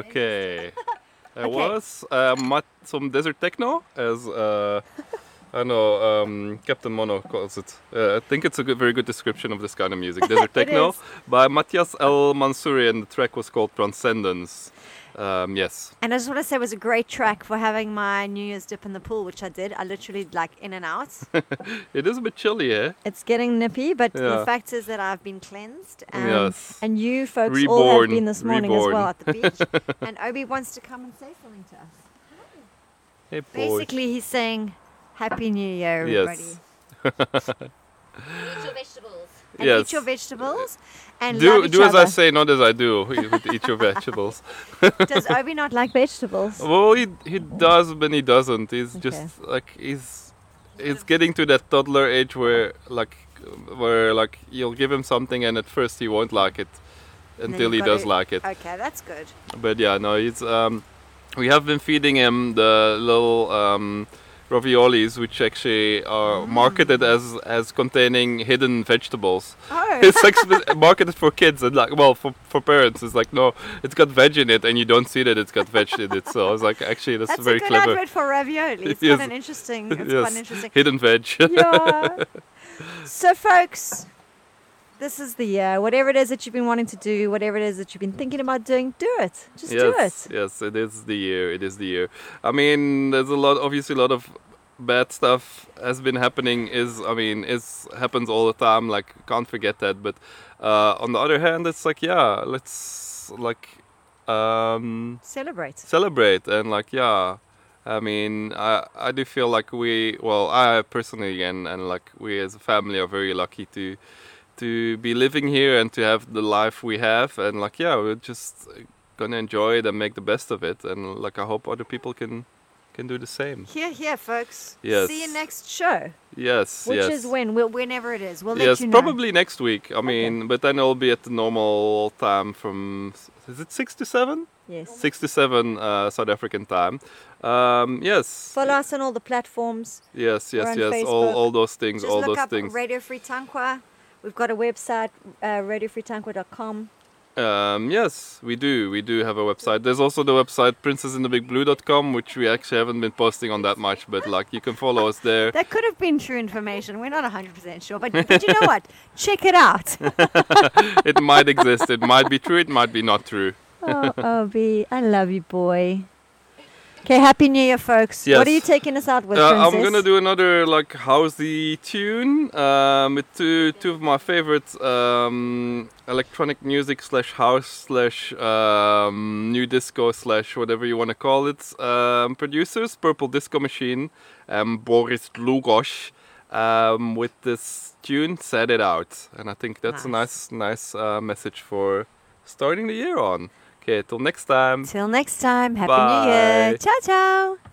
Okay. There Okay. was some desert techno, as I know Captain Mono calls it. I think it's a very good description of this kind of music. Desert techno is. by Matthias El Mansouri, and the track was called Transcendence. Yes. And I just want to say it was a great track for having my New Year's dip in the pool, which I did. I literally like in and out. It is a bit chilly, eh? It's getting nippy, but the Yeah. fact is that I've been cleansed. Yes. And you folks all have Reborn, been this morning as reborn. well at the beach. And Obi wants to come and say something to us. Hey, boy. Basically, he's saying, Happy New Year, everybody. Yes. Eat your vegetables. And Yes. eat your vegetables and love each Do as I other. say, not as I do. Eat your vegetables. Does Obi not like vegetables? Well, he does, but he doesn't. He's Okay. just like he's getting to that toddler age where you'll give him something and at first he won't like it And then until he you've does gotta- like it. Okay, that's good. But yeah, no, he's we have been feeding him the little raviolis, which actually are marketed as containing hidden vegetables. Oh, It's like marketed for kids and for parents. It's like, no, it's got veg in it and you don't see that it's got veg in it. So I was like, actually, that's that's very a good clever. advert for ravioli. It's Yes. quite an interesting. It's Yes. quite an interesting. Hidden veg. Yeah. So, folks, this is the year. Whatever it is that you've been wanting to do, whatever it is that you've been thinking about doing, do it. Just do it. Yes, it is the year. It is the year. I mean, there's obviously a lot of bad stuff has been happening. Happens all the time. Like, can't forget that. But on the other hand, it's like, yeah, let's Celebrate. celebrate and I mean, I do feel like I personally and like we as a family are very lucky to be living here and to have the life we have, and we're just gonna enjoy it and make the best of it, and I hope other people can do the same. Here, folks. Yes. See you next show. Yes, Which yes. is whenever it is. We'll let Yes, you know. probably next week. I mean, but then it'll be at the normal time from, is it 6 to 7? Yes. 6 to 7 South African time. Yes. Follow us on all the platforms. Yes, We're yes, on yes. Facebook. All those things, Just all look those up things. Radio Free Tankwa. We've got a website, radiofreetankwa.com. Yes, we do. We do have a website. There's also the website princessinthebigblue.com, which we actually haven't been posting on that much, but you can follow us there. That could have been true information. We're not 100% sure, but you know what? Check it out. It might exist. It might be true. It might be not true. Oh, Obi, I love you, boy. Okay, Happy New Year, folks. Yes. What are you taking us out with, Princess? I'm gonna do another housey tune with two of my favorite electronic music / house / new disco / whatever you want to call it producers, Purple Disco Machine and Boris Dlugosh, with this tune "Set It Out," and I think that's a nice message for starting the year on. Okay, till next time. Till next time, Happy Bye. New Year. Ciao, ciao.